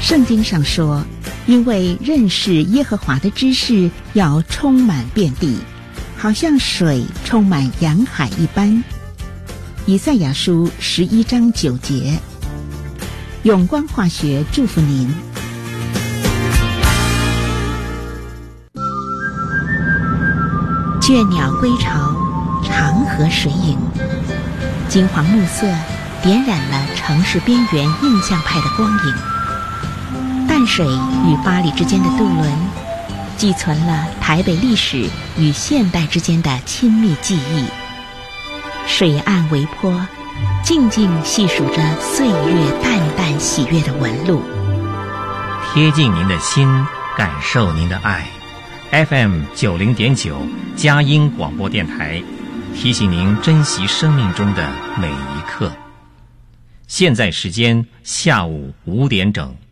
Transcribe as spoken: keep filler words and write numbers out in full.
圣经上说，因为认识耶和华的知识要充满遍地，好像水充满洋海一般。以赛亚书十一章九节。永光化学祝福您。倦鸟归巢，长河水影，金黄暮色点染了城市边缘印象派的光影。淡水与八里之间的渡轮，寄存了台北历史与现代之间的亲密记忆。水岸微波，静静细数着岁月淡淡喜悦的纹路， 贴近您的心，感受您的爱。F M 九零点九佳音广播电台，提醒您珍惜生命中的每一刻。现在时间下午五点整。